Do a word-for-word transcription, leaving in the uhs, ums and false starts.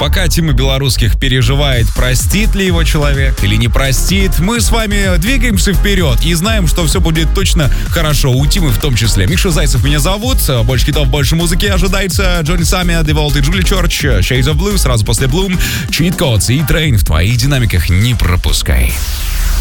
пока Тима Белорусских переживает, простит ли его человек или не простит, мы с вами двигаемся вперед и знаем, что все будет точно хорошо, у Тимы в том числе. Миша Зайцев меня зовут, больше хитов, больше музыки ожидается. Джонни Саммер, Деволт и Джули Чорч, Shades of Blue, сразу после Bloom, Cheat Codes и Train в твоих динамиках не пропускай.